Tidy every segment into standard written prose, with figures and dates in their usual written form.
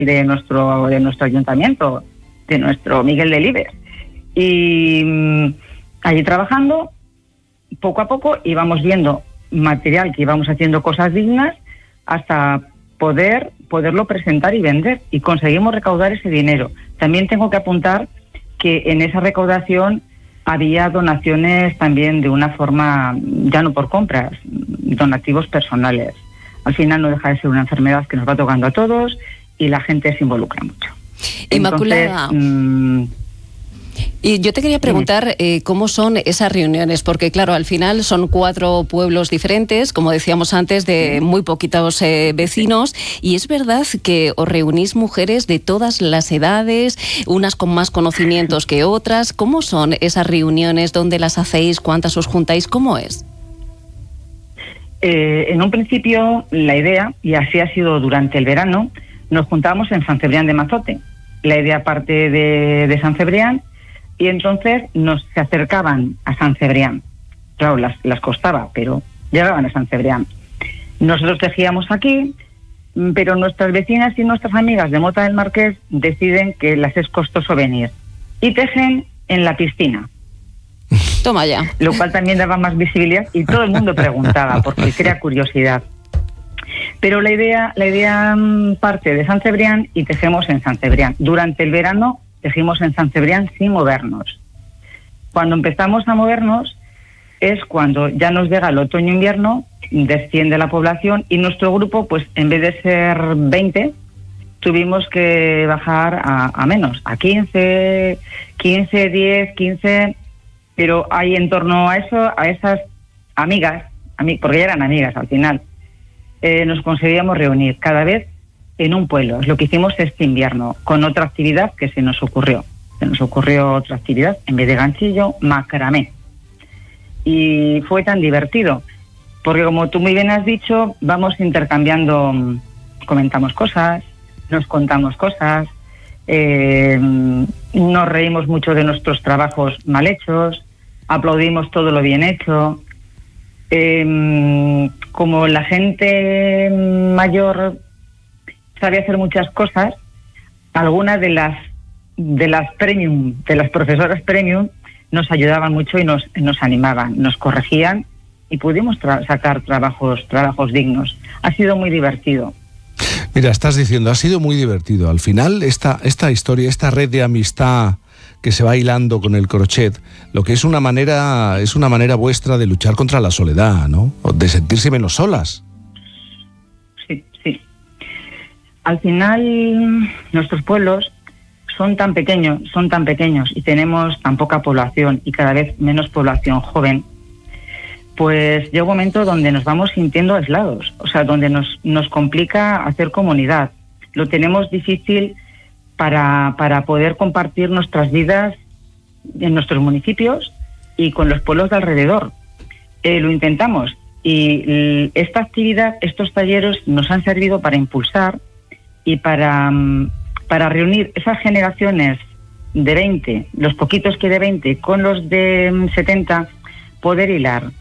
de nuestro ayuntamiento, de nuestro Miguel Delibes. Y allí trabajando, poco a poco íbamos viendo material, que íbamos haciendo cosas dignas, hasta poderlo presentar y vender, y conseguimos recaudar ese dinero. También tengo que apuntar que en esa recaudación había donaciones también de una forma, ya no por compras, donativos personales. Al final no deja de ser una enfermedad que nos va tocando a todos y la gente se involucra mucho. Inmaculada, y yo te quería preguntar cómo son esas reuniones, porque claro, al final son 4 pueblos diferentes, como decíamos antes, de muy poquitos vecinos, y es verdad que os reunís mujeres de todas las edades, unas con más conocimientos que otras. ¿Cómo son esas reuniones? ¿Dónde las hacéis? ¿Cuántas os juntáis? ¿Cómo es? En un principio, la idea, y así ha sido durante el verano, nos juntábamos en San Cebrián de Mazote. La idea parte de San Cebrián, y entonces se acercaban a San Cebrián. Claro, las costaba, pero llegaban a San Cebrián. Nosotros tejíamos aquí, pero nuestras vecinas y nuestras amigas de Mota del Marqués deciden que les es costoso venir, y tejen en la piscina. Toma ya. Lo cual también daba más visibilidad, y todo el mundo preguntaba, porque crea curiosidad. Pero la idea parte de San Cebrián y tejemos en San Cebrián. Durante el verano tejimos en San Cebrián sin movernos. Cuando empezamos a movernos es cuando ya nos llega el otoño-invierno, desciende la población, y nuestro grupo, pues en vez de ser 20, tuvimos que bajar a menos, a 15, 10, 15, pero hay en torno a eso, a esas amigas, porque ya eran amigas al final, nos conseguíamos reunir cada vez en un pueblo. Es lo que hicimos este invierno, con otra actividad que se nos ocurrió. Se nos ocurrió otra actividad, en vez de ganchillo, macramé. Y fue tan divertido, porque como tú muy bien has dicho, vamos intercambiando, comentamos cosas, nos contamos cosas, nos reímos mucho de nuestros trabajos mal hechos, aplaudimos todo lo bien hecho. Como la gente mayor sabe hacer muchas cosas, algunas de las premium, de las profesoras premium, nos ayudaban mucho y nos animaban, nos corregían, y pudimos sacar trabajos dignos. Ha sido muy divertido. Mira, estás diciendo, ha sido muy divertido. Al final, esta historia, esta red de amistad que se va hilando con el crochet, lo que es una manera vuestra de luchar contra la soledad, ¿no? De sentirse menos solas. Sí. Al final, nuestros pueblos son tan pequeños y tenemos tan poca población y cada vez menos población joven, pues llega un momento donde nos vamos sintiendo aislados, o sea, donde nos complica hacer comunidad. Lo tenemos difícil para poder compartir nuestras vidas en nuestros municipios y con los pueblos de alrededor. Lo intentamos, y esta actividad, estos talleres nos han servido para impulsar y para reunir esas generaciones de 20, los poquitos que de 20 con los de 70, poder hilar.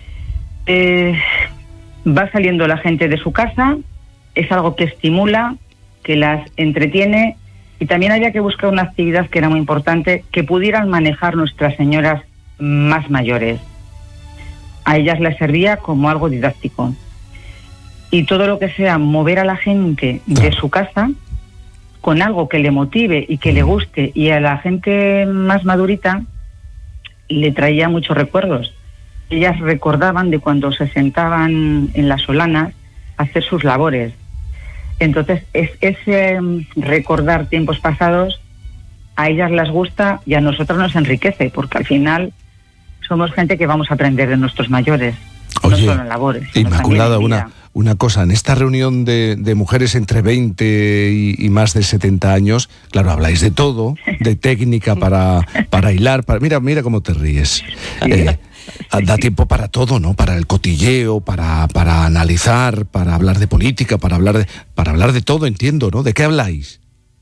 Va saliendo la gente de su casa, es algo que estimula, que las entretiene, y también había que buscar una actividad que era muy importante, que pudieran manejar nuestras señoras más mayores. A ellas les servía como algo didáctico. Y todo lo que sea mover a la gente de su casa con algo que le motive y que le guste, y a la gente más madurita le traía muchos recuerdos. Ellas recordaban de cuando se sentaban en las solanas a hacer sus labores. Entonces, ese recordar tiempos pasados a ellas les gusta y a nosotros nos enriquece, porque al final somos gente que vamos a aprender de nuestros mayores. Oye, no solo en labores. Inmaculada, una cosa, en esta reunión de mujeres entre 20 y más de 70 años, claro, habláis de todo, de técnica para hilar, mira cómo te ríes. Da tiempo para todo, ¿no? Para el cotilleo, para analizar, para hablar de política, para hablar de todo, entiendo, ¿no? ¿De qué habláis?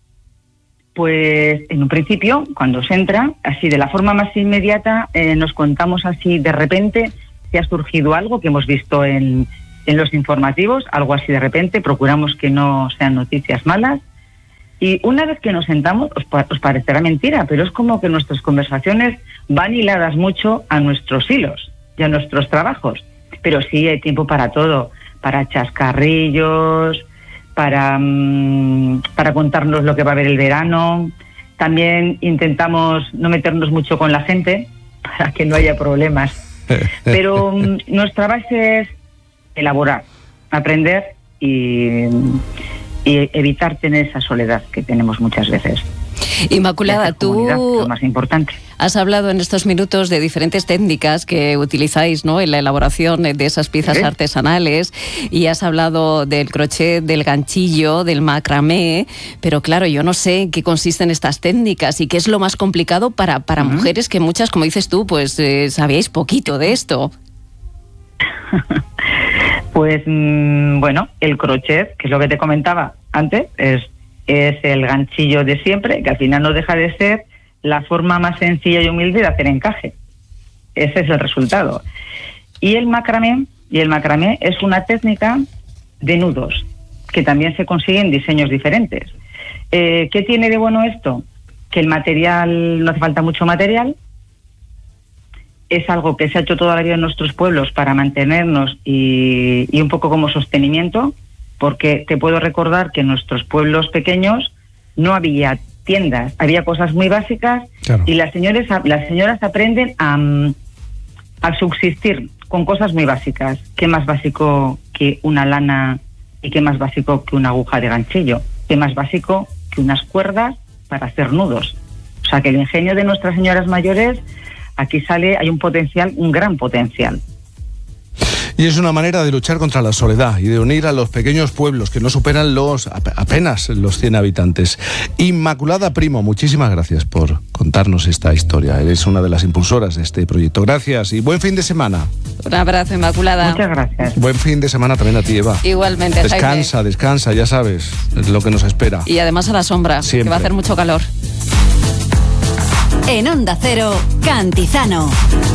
Pues en un principio, cuando se entra, así de la forma más inmediata, nos contamos así de repente si ha surgido algo que hemos visto en los informativos, algo así de repente, procuramos que no sean noticias malas, Y una vez que nos sentamos, os parecerá mentira, pero es como que nuestras conversaciones van hiladas mucho a nuestros hilos y a nuestros trabajos. Pero sí hay tiempo para todo, para chascarrillos, para contarnos lo que va a haber el verano. También intentamos no meternos mucho con la gente para que no haya problemas. Pero nuestra base es elaborar, aprender y evitar tener esa soledad que tenemos muchas veces. Inmaculada, tú lo más importante. Has hablado en estos minutos de diferentes técnicas que utilizáis, ¿no?, en la elaboración de esas piezas artesanales, y has hablado del crochet, del ganchillo, del macramé, pero claro, yo no sé en qué consisten estas técnicas y qué es lo más complicado para mujeres que muchas, como dices tú, pues sabíais poquito de esto. Pues bueno, el crochet, que es lo que te comentaba antes, es el ganchillo de siempre, que al final no deja de ser la forma más sencilla y humilde de hacer encaje. Ese es el resultado. Y el macramé es una técnica de nudos, que también se consigue en diseños diferentes. ¿Qué tiene de bueno esto? Que el material, no hace falta mucho material, es algo que se ha hecho toda la vida en nuestros pueblos para mantenernos y un poco como sostenimiento, porque te puedo recordar que en nuestros pueblos pequeños no había tiendas, había cosas muy básicas, claro. Y las señoras aprenden a subsistir con cosas muy básicas. ¿Qué más básico que una lana y qué más básico que una aguja de ganchillo? ¿Qué más básico que unas cuerdas para hacer nudos? O sea, que el ingenio de nuestras señoras mayores, aquí hay un potencial, un gran potencial. Y es una manera de luchar contra la soledad y de unir a los pequeños pueblos que no superan apenas los 100 habitantes. Inmaculada Primo, muchísimas gracias por contarnos esta historia. Eres una de las impulsoras de este proyecto. Gracias y buen fin de semana. Un abrazo, Inmaculada. Muchas gracias. Buen fin de semana también a ti, Eva. Igualmente, Descansa, descansa, ya sabes, es lo que nos espera. Y además a la sombra, siempre, que va a hacer mucho calor. En Onda Cero, Cantizano.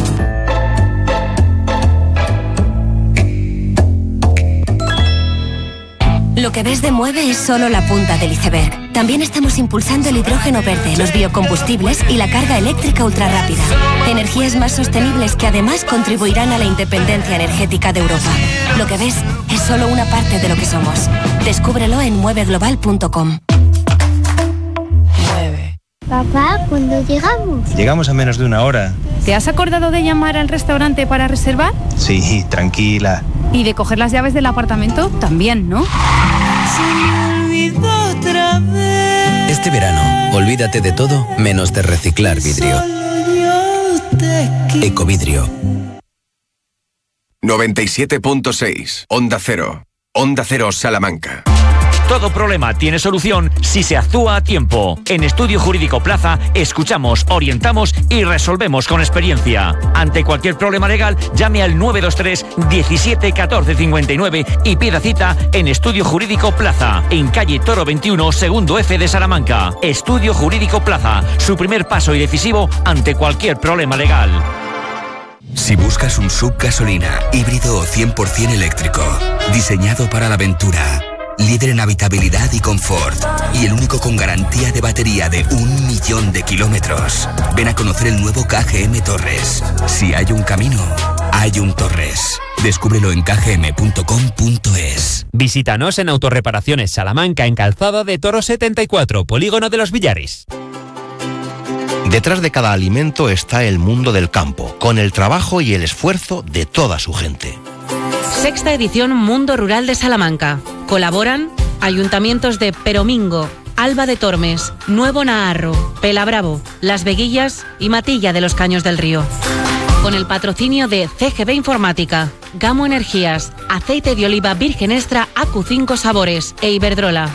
Lo que ves de Mueve es solo la punta del iceberg. También estamos impulsando el hidrógeno verde, los biocombustibles y la carga eléctrica ultrarrápida. Energías más sostenibles que además contribuirán a la independencia energética de Europa. Lo que ves es solo una parte de lo que somos. Descúbrelo en mueveglobal.com. Papá, ¿cuándo llegamos? Llegamos a menos de una hora. ¿Te has acordado de llamar al restaurante para reservar? Sí, tranquila. ¿Y de coger las llaves del apartamento? También, ¿no? Se me olvidó otra vez. Este verano, olvídate de todo menos de reciclar vidrio. Ecovidrio. 97.6 Onda Cero. Onda Cero Salamanca. Todo problema tiene solución si se actúa a tiempo. En Estudio Jurídico Plaza escuchamos, orientamos y resolvemos con experiencia. Ante cualquier problema legal, llame al 923 17 14 59 y pida cita en Estudio Jurídico Plaza, en calle Toro 21, segundo F de Salamanca. Estudio Jurídico Plaza, su primer paso y decisivo ante cualquier problema legal. Si buscas un SUV gasolina, híbrido o 100% eléctrico, diseñado para la aventura, líder en habitabilidad y confort, y el único con garantía de batería de 1 millón de kilómetros. Ven a conocer el nuevo KGM Torres. Si hay un camino, hay un Torres. Descúbrelo en kgm.com.es. Visítanos en Autorreparaciones Salamanca, en Calzada de Toro 74, Polígono de los Villares. Detrás de cada alimento está el mundo del campo, con el trabajo y el esfuerzo de toda su gente. Sexta edición Mundo Rural de Salamanca. Colaboran ayuntamientos de Peromingo, Alba de Tormes, Nuevo Naharro, Pelabravo, Las Veguillas y Matilla de los Caños del Río. Con el patrocinio de CGB Informática, Gamo Energías, Aceite de Oliva Virgen Extra AQ5 Sabores e Iberdrola.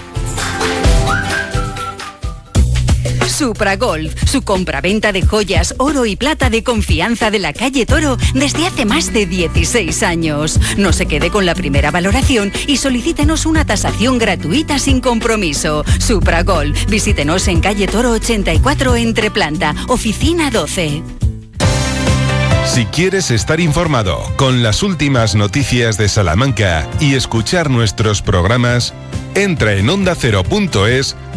Supragolf, su compraventa de joyas, oro y plata de confianza de la calle Toro desde hace más de 16 años. No se quede con la primera valoración y solicítenos una tasación gratuita sin compromiso. Supragolf, visítenos en calle Toro 84 entre planta, oficina 12. Si quieres estar informado con las últimas noticias de Salamanca y escuchar nuestros programas, entra en ondacero.es